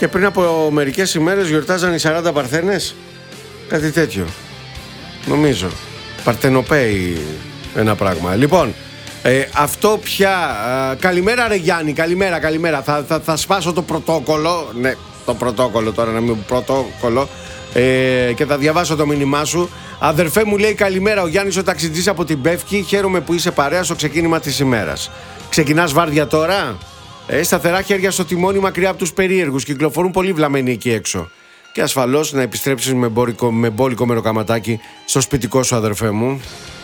Και πριν από μερικές ημέρες γιορτάζαν οι 40 Παρθένες. Κάτι τέτοιο. Νομίζω. Παρτενοπαίοι ένα πράγμα. Λοιπόν, αυτό πια. Καλημέρα ρε Γιάννη, καλημέρα. Θα σπάσω το πρωτόκολλο. Ναι, το πρωτόκολλο τώρα, να μην πω πρωτόκολλο. Και θα διαβάσω το μήνυμά σου. Αδερφέ μου, λέει καλημέρα ο Γιάννης ο ταξιτζής από την Πεύκη. Χαίρομαι που είσαι παρέα στο ξεκίνημα της ημέρας. Ξεκινάς βάρδια τώρα? Σταθερά χέρια στο τιμόνι, μακριά από τους περίεργους. Κυκλοφορούν πολύ βλαμμένοι εκεί έξω. Και ασφαλώς να επιστρέψεις με μπόλικο μεροκαματάκι στο σπιτικό σου, αδερφέ μου.